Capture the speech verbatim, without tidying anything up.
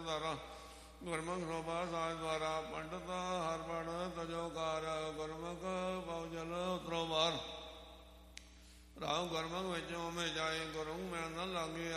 ਧਾਰਾ ਗੁਰਮੁਖ ਸੋਭਾ ਸਾਜ ਦੁਆਰਾ ਪੰਡਤ ਹਰ ਪੜ ਤਜੋ ਕਾਰ ਗੁਰਮੁਖ ਪਉ ਜਲ ਉਤਰੋ ਬਾਰ ਰਾਮ ਗੁਰਮੁਖ ਵਿੱਚੋਂ ਮੈਂ ਜਾਏ ਗੁਰੂ ਮੈਂ ਨਾ ਲਾਗੇ